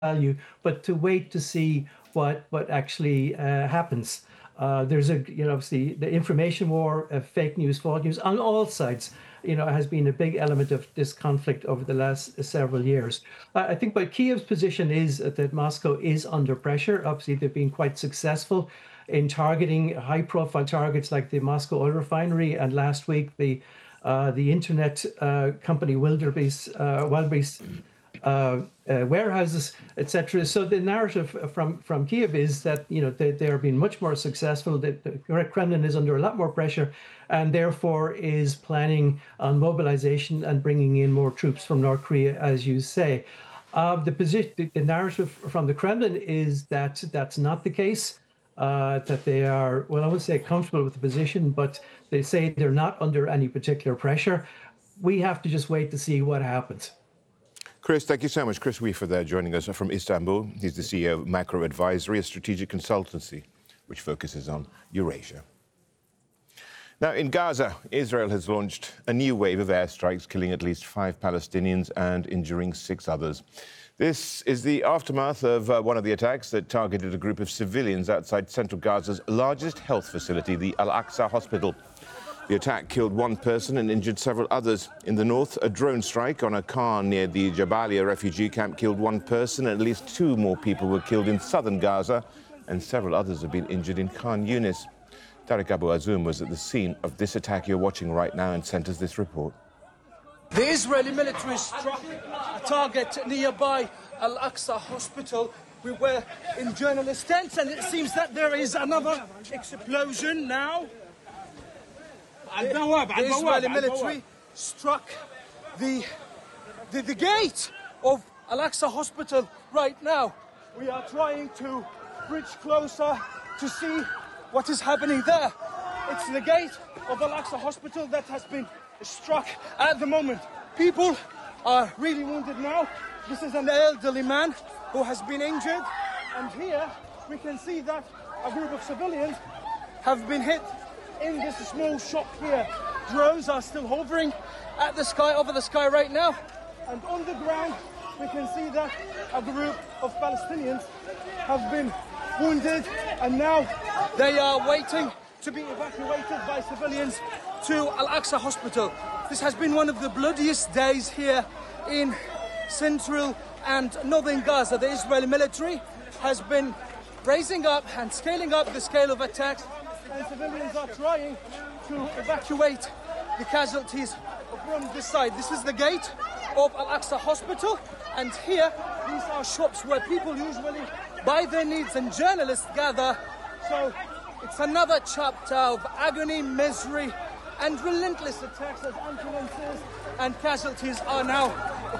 value, but to wait to see what actually happens. There's obviously the information war, fake news, false news on all sides. Has been a big element of this conflict over the last several years. I think, but Kiev's position is that Moscow is under pressure. Obviously, they've been quite successful in targeting high-profile targets like the Moscow oil refinery, and last week the internet company Wildberries warehouses, etc. So the narrative from Kiev is that they are being much more successful. The Kremlin is under a lot more pressure, and therefore is planning on mobilization and bringing in more troops from North Korea, as you say. The narrative from the Kremlin is that that's not the case. That they are, well, I would say comfortable with the position, but they say they're not under any particular pressure. We have to just wait to see what happens. Chris, thank you so much. Chris Weaver there joining us from Istanbul. He's the CEO of Macro Advisory, a strategic consultancy which focuses on Eurasia. Now, in Gaza, Israel has launched a new wave of airstrikes, killing at least 5 Palestinians and injuring 6 others. This is the aftermath of one of the attacks that targeted a group of civilians outside central Gaza's largest health facility, the Al-Aqsa Hospital. The attack killed 1 person and injured several others. In the north, a drone strike on a car near the Jabalia refugee camp killed 1 person, and at least 2 more people were killed in southern Gaza, and several others have been injured in Khan Yunis. Tariq Abu Azum was at the scene of this attack you're watching right now and sent us this report. The Israeli military struck a target nearby Al-Aqsa Hospital. We were in journalist tents, and it seems that there is another explosion now. The Israeli military struck the gate of Al-Aqsa Hospital right now. We are trying to bridge closer to see what is happening there. It's the gate of Al-Aqsa Hospital that has been struck at the moment. People are really wounded now. This is an elderly man who has been injured, and here we can see that a group of civilians have been hit in this small shop here. Drones are still hovering at the sky, over the sky right now, and on the ground we can see that a group of Palestinians have been wounded, and now they are waiting to be evacuated by civilians to Al-Aqsa Hospital. This has been one of the bloodiest days here in central and northern Gaza. The Israeli military has been raising up and scaling up the scale of attacks, and civilians are trying to evacuate the casualties from this side. This is the gate of Al-Aqsa Hospital, and here these are shops where people usually buy their needs and journalists gather. So it's another chapter of agony, misery, and relentless attacks as ambulances and casualties are now